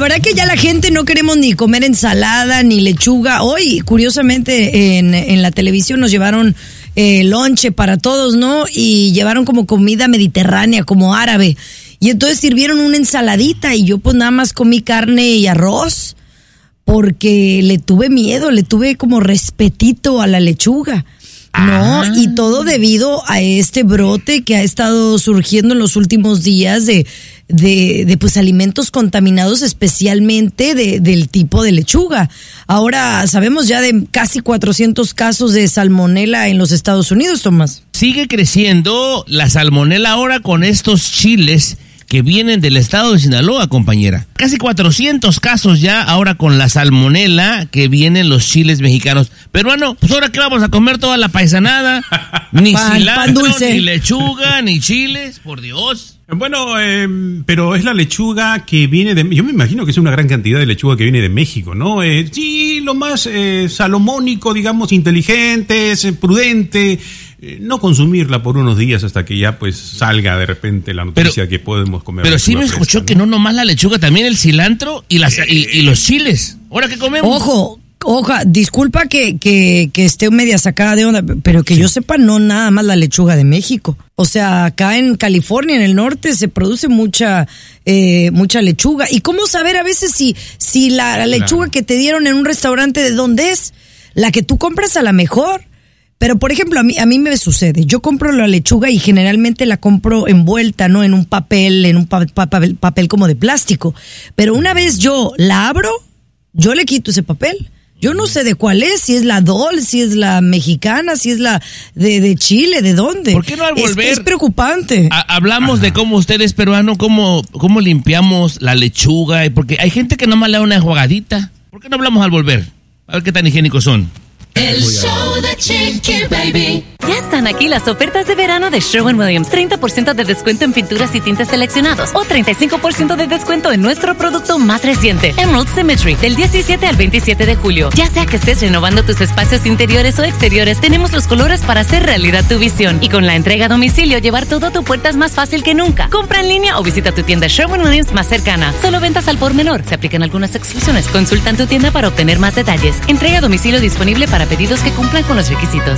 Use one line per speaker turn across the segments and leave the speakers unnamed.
verdad que ya la gente no queremos ni comer ensalada ni lechuga. Hoy, curiosamente, en la televisión nos llevaron lonche para todos, ¿no? Y llevaron como comida mediterránea, como árabe. Y entonces sirvieron una ensaladita y yo pues nada más comí carne y arroz porque le tuve miedo, le tuve como respetito a la lechuga. No, y todo debido a este brote que ha estado surgiendo en los últimos días de pues alimentos contaminados, especialmente del tipo de lechuga. Ahora sabemos ya de casi 400 casos de salmonela en los Estados Unidos, Tomás.
Sigue creciendo la salmonela ahora con estos chiles que vienen del estado de Sinaloa, compañera. Casi 400 casos ya ahora con la salmonela que vienen los chiles mexicanos. Pero bueno, pues ahora ¿qué vamos a comer? Toda la paisanada. Ni cilantro, ni lechuga, ni chiles, por Dios.
Bueno, pero es la lechuga que viene de... Yo me imagino que es una gran cantidad de lechuga que viene de México, ¿no? Sí, lo más salomónico, digamos, inteligente, prudente... no consumirla por unos días hasta que ya pues salga de repente la noticia que podemos comer.
Pero sí me escuchó fresca, que no nomás la lechuga, también el cilantro y los chiles. ¿Ahora qué comemos?
Ojo, disculpa que esté media sacada de onda, pero que yo sepa, no nada más la lechuga de México. O sea, acá en California, en el norte, se produce mucha lechuga. ¿Y cómo saber a veces si la lechuga que te dieron en un restaurante de dónde es? La que tú compras a la mejor. Pero, por ejemplo, a mí me sucede. Yo compro la lechuga y generalmente la compro envuelta, ¿no? En un papel como de plástico. Pero una vez yo la abro, yo le quito ese papel. Yo no sé de cuál es, si es la Dol, si es la mexicana, si es la de Chile, ¿de dónde?
¿Por qué no al volver?
Es preocupante.
Hablamos de cómo usted es peruano, cómo limpiamos la lechuga, porque hay gente que nomás le da una enjuagadita. ¿Por qué no hablamos al volver? A ver qué tan higiénicos son.
El show de Chiqui Baby.
Ya están aquí las ofertas de verano de Sherwin-Williams. 30% de descuento en pinturas y tintes seleccionados o 35% de descuento en nuestro producto más reciente, Emerald Symmetry, del 17 al 27 de julio. Ya sea que estés renovando tus espacios interiores o exteriores, tenemos los colores para hacer realidad tu visión. Y con la entrega a domicilio, llevar todo a tu puerta es más fácil que nunca. Compra en línea o visita tu tienda Sherwin-Williams más cercana. Solo ventas al por menor. Se aplican algunas exclusiones. Consulta en tu tienda para obtener más detalles. Entrega a domicilio disponible para pedidos que cumplan con los requisitos.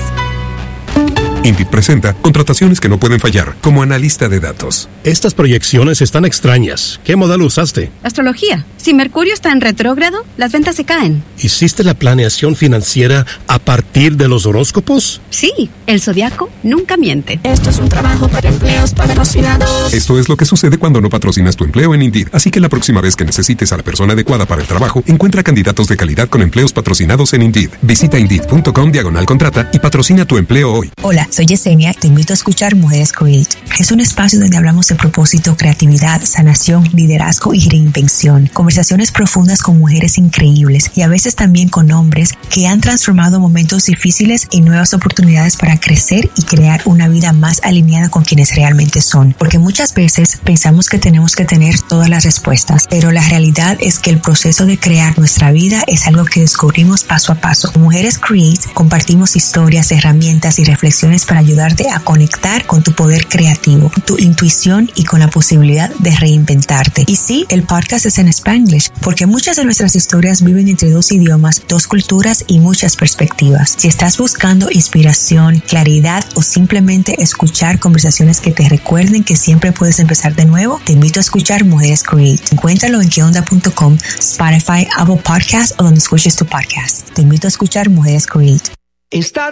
Indeed presenta contrataciones que no pueden fallar, como analista de datos.
Estas proyecciones están extrañas. ¿Qué modal usaste?
Astrología. Si Mercurio está en retrógrado, las ventas se caen.
¿Hiciste la planeación financiera a partir de los horóscopos?
Sí, el zodiaco nunca miente.
Esto es un trabajo para empleos patrocinados.
Esto es lo que sucede cuando no patrocinas tu empleo en Indeed. Así que la próxima vez que necesites a la persona adecuada para el trabajo, encuentra candidatos de calidad con empleos patrocinados en Indeed. Visita Indeed.com/contrata y patrocina tu empleo hoy.
Hola, soy Yesenia. Te invito a escuchar Mujeres Create. Es un espacio donde hablamos de propósito, creatividad, sanación, liderazgo y reinvención. Conversaciones profundas con mujeres increíbles y a veces también con hombres que han transformado momentos difíciles en nuevas oportunidades para crecer y crear una vida más alineada con quienes realmente son. Porque muchas veces pensamos que tenemos que tener todas las respuestas, pero la realidad es que el proceso de crear nuestra vida es algo que descubrimos paso a paso. Mujeres Create compartimos historias, herramientas y reflexiones para ayudarte a conectar con tu poder creativo, tu intuición y con la posibilidad de reinventarte. Y sí, el podcast es en Spanglish, porque muchas de nuestras historias viven entre dos idiomas, dos culturas y muchas perspectivas. Si estás buscando inspiración, claridad o simplemente escuchar conversaciones que te recuerden que siempre puedes empezar de nuevo, te invito a escuchar Mujeres Create. Encuéntralo en queonda.com, Spotify, Apple Podcasts o donde escuches tu podcast. Te invito a escuchar Mujeres Create.
Está